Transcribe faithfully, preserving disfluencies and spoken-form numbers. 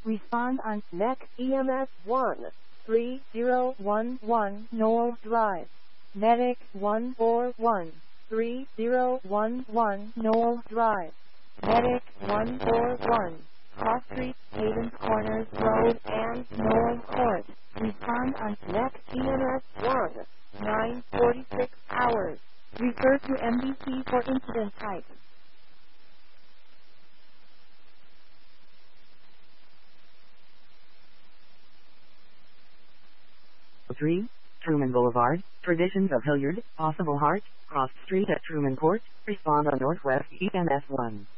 Respond on N E C E M S one three zero one one Knoll Drive. Medic one four one three zero one one Knoll Drive. Medic one four one Cross Street, Havens Corners Road, and Knoll Court. Respond on N E C E M S one nine forty-six hours. Refer to M D C for incident type. three. Truman Boulevard, Traditions of Hilliard, Possible Heart, Cross Street at Truman Court. Respond on Northwest E M S one.